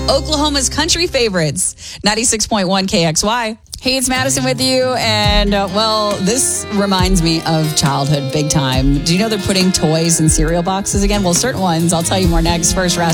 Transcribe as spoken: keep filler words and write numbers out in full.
Oklahoma's country favorites, ninety-six point one K X Y. Hey, it's Madison with you. And, uh, well, this reminds me of childhood big time. Do you know they're putting toys in cereal boxes again? Well, certain ones. I'll tell you more next. First, Ras-